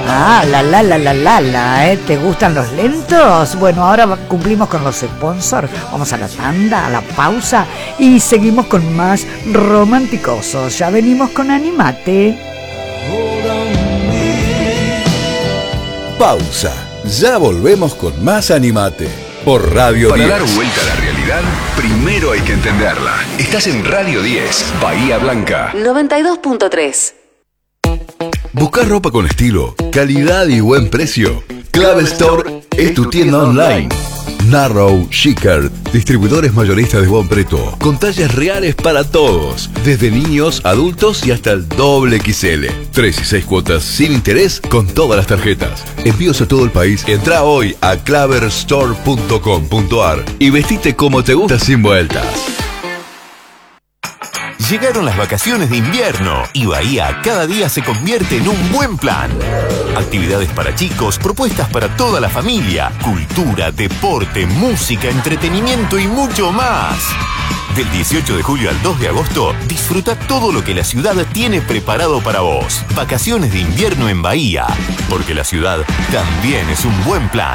Ah, ¿te gustan los lentos? Bueno, ahora cumplimos con los sponsors. Vamos a la tanda, a la pausa y seguimos con más romanticosos. Ya venimos con Animate. Pausa. Ya volvemos con más Animate por Radio 10. Para dar vuelta a la realidad, primero hay que entenderla. Estás en Radio 10, Bahía Blanca 92.3. ¿Buscar ropa con estilo, calidad y buen precio? Clave Store es tu tienda online. Narrow, Chicar, distribuidores mayoristas de buen precio, con tallas reales para todos, desde niños, adultos y hasta el XXL. 3 y 6 cuotas sin interés con todas las tarjetas. Envíos a todo el país. Entra hoy a claverstore.com.ar y vestite como te gusta sin vueltas. Llegaron las vacaciones de invierno y Bahía cada día se convierte en un buen plan. Actividades para chicos, propuestas para toda la familia, cultura, deporte, música, entretenimiento y mucho más. Del 18 de julio al 2 de agosto, disfruta todo lo que la ciudad tiene preparado para vos. Vacaciones de invierno en Bahía, porque la ciudad también es un buen plan.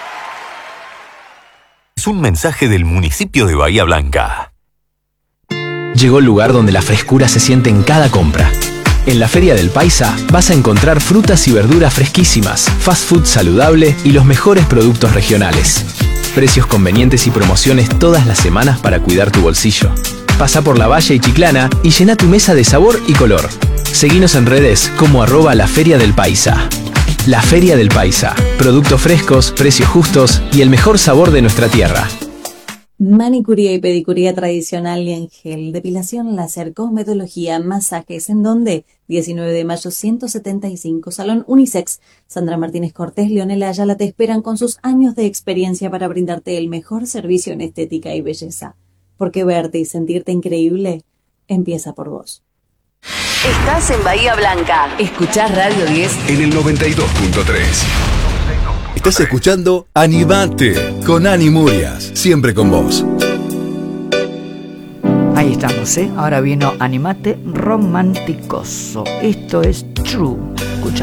Es un mensaje del municipio de Bahía Blanca. Llegó el lugar donde la frescura se siente en cada compra. En la Feria del Paisa vas a encontrar frutas y verduras fresquísimas, fast food saludable y los mejores productos regionales. Precios convenientes y promociones todas las semanas para cuidar tu bolsillo. Pasa por La Valle y Chiclana y llena tu mesa de sabor y color. Seguinos en redes como @La Feria del Paisa. La Feria del Paisa. Productos frescos, precios justos y el mejor sabor de nuestra tierra. Manicuría y pedicuría tradicional y en gel, depilación láser, cosmetología, masajes. ¿En dónde? 19 de mayo 175, Salón Unisex. Sandra Martínez Cortés, Leonela Ayala te esperan con sus años de experiencia para brindarte el mejor servicio en estética y belleza. Porque verte y sentirte increíble empieza por vos. Estás en Bahía Blanca. Escuchás Radio 10 en el 92.3. Estás escuchando Animate con Ani Murias, siempre con vos. Ahí estamos, ¿eh? Ahora vino Animate romanticoso. Esto es True.